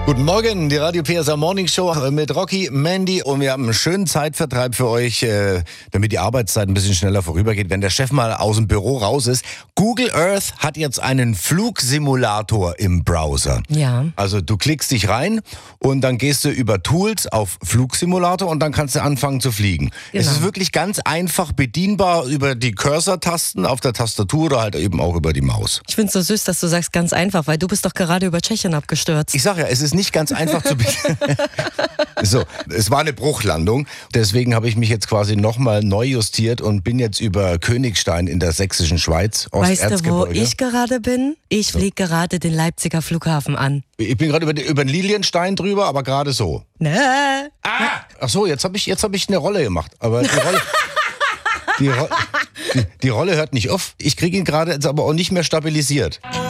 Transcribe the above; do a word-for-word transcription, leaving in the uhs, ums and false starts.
Guten Morgen, die Radio P S A Morning Show mit Rocky, Mandy und wir haben einen schönen Zeitvertreib für euch, äh, damit die Arbeitszeit ein bisschen schneller vorübergeht, wenn der Chef mal aus dem Büro raus ist. Google Earth hat jetzt einen Flugsimulator im Browser. Ja. Also du klickst dich rein und dann gehst du über Tools auf Flugsimulator und dann kannst du anfangen zu fliegen. Genau. Es ist wirklich ganz einfach bedienbar über die Cursor-Tasten auf der Tastatur oder halt eben auch über die Maus. Ich find's so süß, dass du sagst ganz einfach, weil du bist doch gerade über Tschechien abgestürzt. Ich sag ja, es ist nicht ganz einfach zu bedienen. So, es war eine Bruchlandung. Deswegen habe ich mich jetzt quasi nochmal neu justiert und bin jetzt über Königstein in der sächsischen Schweiz, Weißt du, wo Osterzgebirge. ich gerade bin? Ich fliege gerade den Leipziger Flughafen an. Ich bin gerade über, den- über den Lilienstein drüber, aber gerade so. Ne? Ah! Ach so, jetzt habe ich, jetzt hab ich eine Rolle gemacht. Aber die Rolle, die, Ro die, die Rolle hört nicht auf. Ich kriege ihn gerade jetzt aber auch nicht mehr stabilisiert.